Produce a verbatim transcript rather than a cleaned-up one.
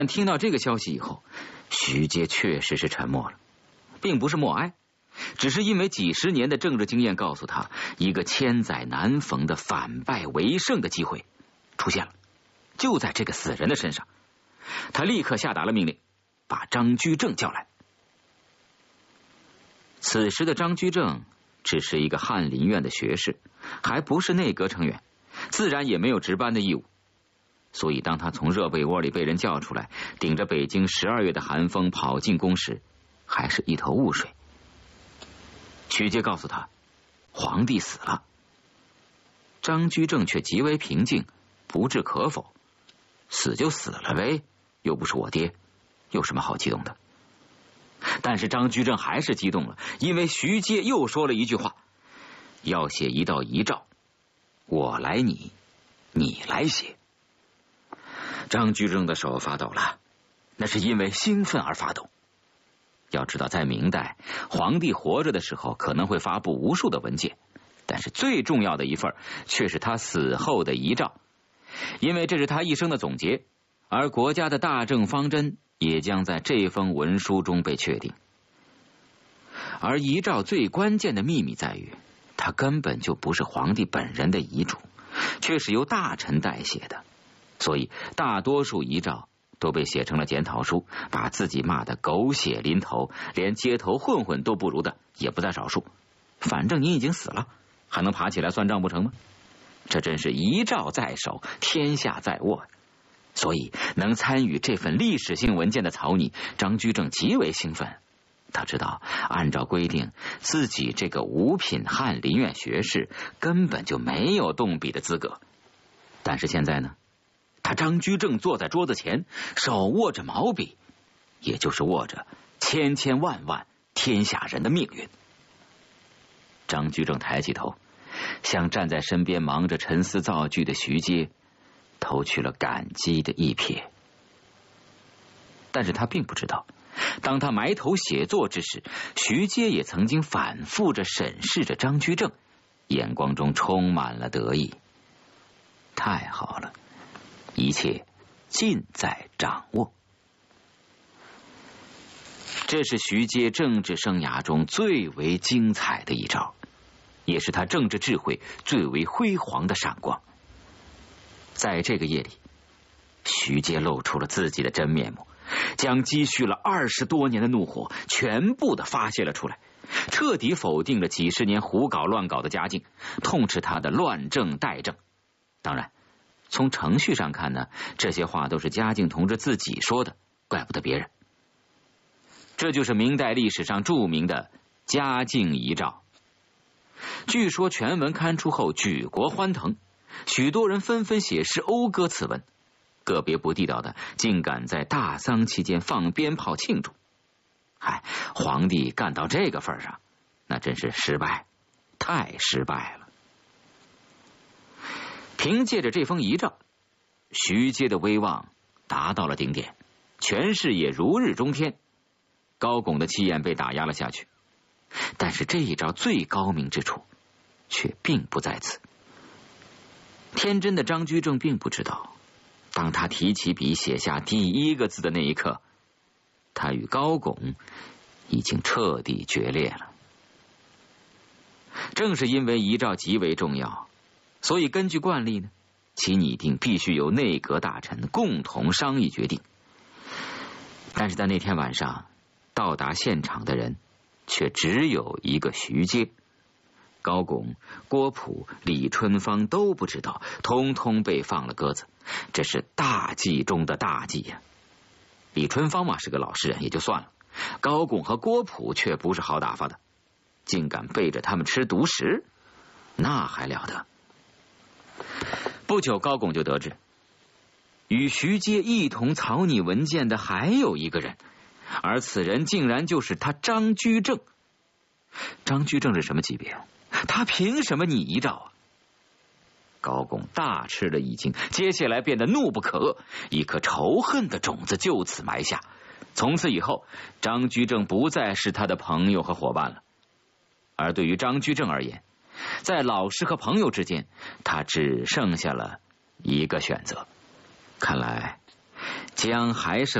听到这个消息以后，徐阶确实是沉默了，并不是默哀，只是因为几十年的政治经验告诉他，一个千载难逢的反败为胜的机会出现了，就在这个死人的身上。他立刻下达了命令，把张居正叫来。此时的张居正只是一个翰林院的学士，还不是内阁成员，自然也没有值班的义务。所以当他从热被窝里被人叫出来，顶着北京十二月的寒风跑进宫时，还是一头雾水。徐阶告诉他，皇帝死了。张居正却极为平静，不置可否。死就死了呗，又不是我爹，有什么好激动的？但是张居正还是激动了，因为徐阶又说了一句话：要写一道遗诏，我来拟，你来写。张居正的手发抖了，那是因为兴奋而发抖。要知道，在明代，皇帝活着的时候可能会发布无数的文件，但是最重要的一份却是他死后的遗诏，因为这是他一生的总结，而国家的大政方针也将在这封文书中被确定。而遗诏最关键的秘密在于，它根本就不是皇帝本人的遗嘱，却是由大臣代写的。所以大多数遗诏都被写成了检讨书，把自己骂得狗血淋头，连街头混混都不如的也不在少数。反正你已经死了，还能爬起来算账不成吗？这真是遗诏在手，天下在握。所以能参与这份历史性文件的草拟，张居正极为兴奋。他知道按照规定，自己这个五品翰林院学士根本就没有动笔的资格。但是现在呢，他张居正坐在桌子前，手握着毛笔，也就是握着千千万万天下人的命运。张居正抬起头，向站在身边忙着沉思造句的徐阶投去了感激的一瞥。但是他并不知道，当他埋头写作之时，徐阶也曾经反复着审视着张居正，眼光中充满了得意。太好了，一切尽在掌握。这是徐阶政治生涯中最为精彩的一招，也是他政治智慧最为辉煌的闪光。在这个夜里，徐阶露出了自己的真面目，将积蓄了二十多年的怒火全部的发泄了出来，彻底否定了几十年胡搞乱搞的嘉靖，痛斥他的乱政怠政。当然，从程序上看呢，这些话都是嘉靖同志自己说的，怪不得别人。这就是明代历史上著名的嘉靖遗诏。据说全文刊出后举国欢腾，许多人纷纷写诗讴歌此文，个别不地道的竟敢在大丧期间放鞭炮庆祝。嗨，皇帝干到这个份上，那真是失败，太失败了。凭借着这封遗诏，徐阶的威望达到了顶点，权势也如日中天，高拱的气焰被打压了下去。但是这一招最高明之处却并不在此。天真的张居正并不知道，当他提起笔写下第一个字的那一刻，他与高拱已经彻底决裂了。正是因为遗诏极为重要，所以根据惯例呢，其拟定必须由内阁大臣共同商议决定。但是在那天晚上，到达现场的人却只有一个徐阶，高拱、郭璞、李春芳都不知道，通通被放了鸽子。这是大忌中的大忌呀！李春芳嘛是个老实人也就算了，高拱和郭璞却不是好打发的，竟敢背着他们吃独食，那还了得！不久，高拱就得知，与徐阶一同草拟文件的还有一个人，而此人竟然就是他张居正。张居正是什么级别？他凭什么拟遗诏啊？高拱大吃了一惊，接下来变得怒不可遏，一颗仇恨的种子就此埋下。从此以后，张居正不再是他的朋友和伙伴了。而对于张居正而言，在老师和朋友之间，他只剩下了一个选择。看来姜还是